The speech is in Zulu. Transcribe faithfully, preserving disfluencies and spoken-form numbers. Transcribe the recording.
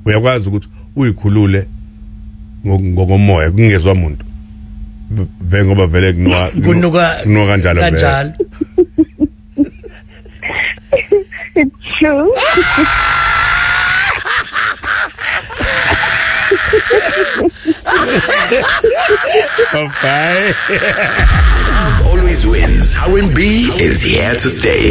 uyakwazi ukuthi uyikhulule ngokomoya kungezwa umuntu ve ngoba vele kunuka kunuka kunuka kanjalo kanjalo. It's true. Okay. Love always wins. How in B is here to stay.